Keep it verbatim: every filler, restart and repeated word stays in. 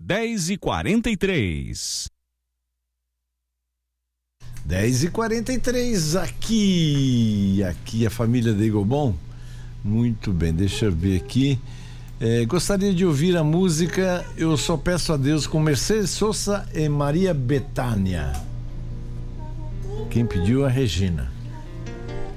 dez e quarenta e três. dez e quarenta e três, aqui, aqui a família de Igobon. Muito bem, deixa eu ver aqui. É, gostaria de ouvir a música Eu Só Peço a Deus com Mercedes Sosa e Maria Bethânia. Quem pediu é a Regina.